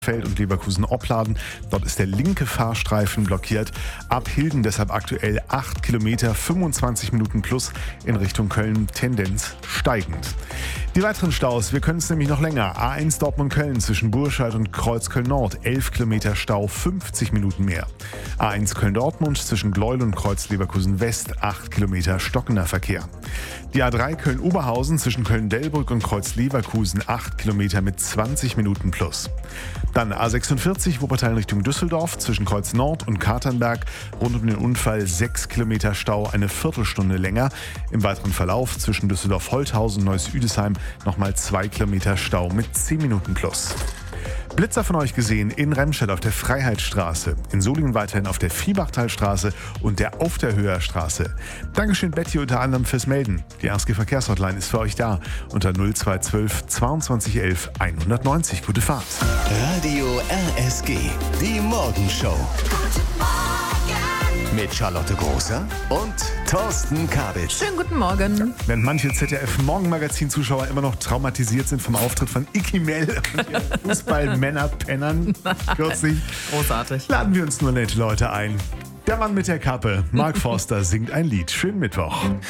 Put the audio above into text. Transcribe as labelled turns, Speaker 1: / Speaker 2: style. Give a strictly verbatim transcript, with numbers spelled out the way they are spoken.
Speaker 1: Feld und Leverkusen-Opladen. Dort ist der linke Fahrstreifen blockiert. Ab Hilden deshalb aktuell acht Kilometer, fünfundzwanzig Minuten plus in Richtung Köln, Tendenz steigend. Die weiteren Staus, wir können es nämlich noch länger. A eins Dortmund-Köln zwischen Burscheid und Kreuzköln-Nord, elf Kilometer Stau, fünfzig Minuten mehr. A eins Köln-Dortmund zwischen Gleuel und Kreuz-Leverkusen-West, acht Kilometer stockender Verkehr. Die A drei Köln-Oberhausen zwischen Köln-Delbrück und Kreuz-Leverkusen, acht Kilometer mit zwanzig Minuten plus. Dann A sechsundvierzig Wuppertal in Richtung Düsseldorf zwischen Kreuz Nord und Katernberg. Rund um den Unfall sechs Kilometer Stau, eine Viertelstunde länger. Im weiteren Verlauf zwischen Düsseldorf-Holthausen und Neuss-Üdesheim nochmal zwei Kilometer Stau mit zehn Minuten plus. Blitzer von euch gesehen in Remscheid auf der Freiheitsstraße, in Solingen weiterhin auf der Viehbachtalstraße und der Auf der Höher Straße. Dankeschön Betty unter anderem fürs Melden. Die R S G Verkehrshotline ist für euch da unter null zwei eins zwölf zweiundzwanzig elf hundertneunzig. Gute Fahrt.
Speaker 2: Radio R S G, die Morgenshow. Mit Charlotte Großer und Thorsten Kabitsch.
Speaker 3: Schönen guten Morgen.
Speaker 1: Wenn manche Z D F-Morgenmagazin-Zuschauer immer noch traumatisiert sind vom Auftritt von Icky Mell und ihren Fußball-Männer-Pennern kürzlich,
Speaker 3: Großartig.
Speaker 1: laden wir uns nur nette Leute ein. Der Mann mit der Kappe, Mark Forster, singt ein Lied. Schönen Mittwoch.